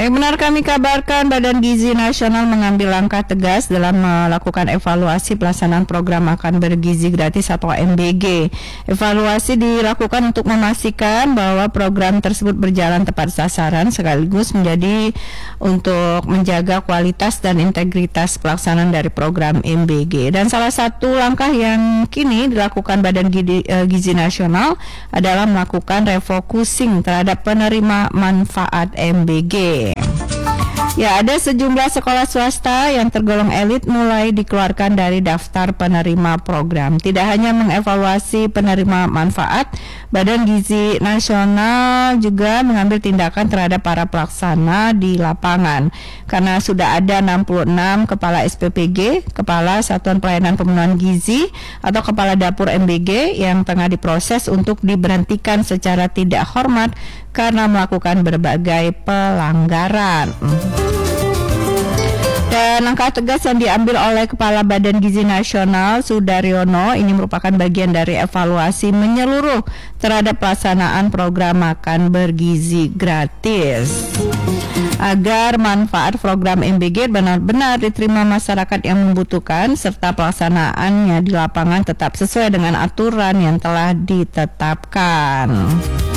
Benar kami kabarkan Badan Gizi Nasional mengambil langkah tegas dalam melakukan evaluasi pelaksanaan program makan bergizi gratis atau MBG. Evaluasi dilakukan untuk memastikan bahwa program tersebut berjalan tepat sasaran sekaligus menjadi untuk menjaga kualitas dan integritas pelaksanaan dari program MBG. Dan salah satu langkah yang kini dilakukan Badan Gizi Nasional adalah melakukan refocusing terhadap penerima manfaat MBG. Ya, ada sejumlah sekolah swasta yang tergolong elit mulai dikeluarkan dari daftar penerima program. Tidak hanya mengevaluasi penerima manfaat, Badan Gizi Nasional juga mengambil tindakan terhadap para pelaksana di lapangan. Karena sudah ada 66 kepala SPPG, kepala Satuan Pelayanan Pemenuhan Gizi atau kepala dapur MBG yang tengah diproses untuk diberhentikan secara tidak hormat karena melakukan berbagai pelanggaran. Dan langkah tegas yang diambil oleh Kepala Badan Gizi Nasional Sudaryono ini merupakan bagian dari evaluasi menyeluruh terhadap pelaksanaan program makan bergizi gratis agar manfaat program MBG benar-benar diterima masyarakat yang membutuhkan serta pelaksanaannya di lapangan tetap sesuai dengan aturan yang telah ditetapkan.